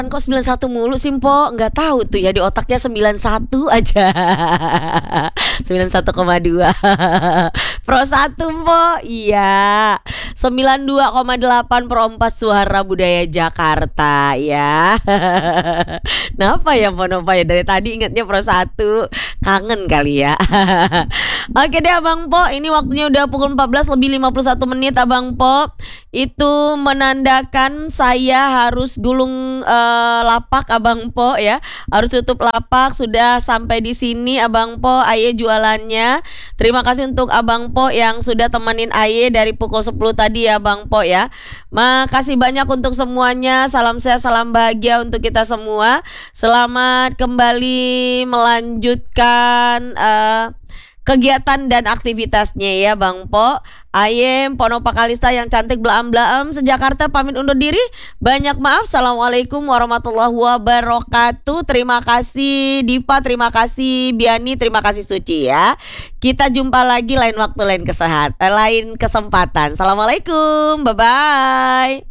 Kok 91 mulu sih Mpok? Nggak tahu tuh ya, di otaknya 91 aja. 91,2. Pro 1 Mpok. Iya. 92,8 Pro 4 Suara Budaya Jakarta ya. Kenapa ya Mpok Nova ya? Dari tadi ingatnya Pro 1. Kangen kali ya. Oke deh Abang Po, ini waktunya udah pukul 14 lebih 51 menit Abang Po. Itu menandakan saya harus gulung lapak Abang Po ya. Harus tutup lapak, sudah sampai di sini Abang Po Aye jualannya. Terima kasih untuk Abang Po yang sudah temenin Aye dari pukul 10 tadi ya Abang Po ya. Makasih banyak untuk semuanya. Salam sehat, salam bahagia untuk kita semua. Selamat kembali melanjutkan kegiatan dan aktivitasnya ya Bang Po. Ayem Ponopa Kalista yang cantik belaam-belaam sejakarta pamit undur diri. Banyak maaf. Assalamualaikum warahmatullahi wabarakatuh. Terima kasih Diva, terima kasih Biani, terima kasih Suci ya. Kita jumpa lagi lain waktu, lain kesempatan. Assalamualaikum. Bye bye.